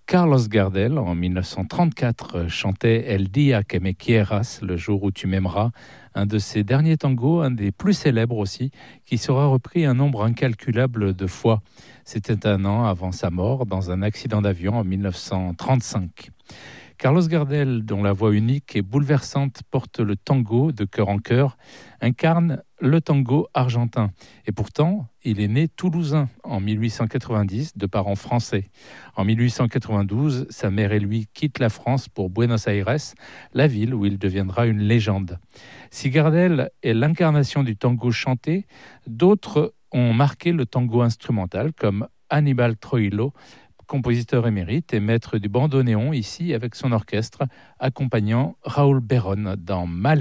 Carlos Gardel, en 1934, chantait El día que me quieras, le jour où tu m'aimeras, un de ses derniers tangos, un des plus célèbres aussi, qui sera repris un nombre incalculable de fois. C'était un an avant sa mort, dans un accident d'avion en 1935. Carlos Gardel, dont la voix unique et bouleversante porte le tango de cœur en cœur, incarne le tango argentin. Et pourtant, il est né toulousain en 1890 de parents français. En 1892, sa mère et lui quittent la France pour Buenos Aires, la ville où il deviendra une légende. Si Gardel est l'incarnation du tango chanté, d'autres ont marqué le tango instrumental comme Aníbal Troilo, compositeur émérite et maître du bandoneon ici avec son orchestre, accompagnant Raoul Berón dans Mal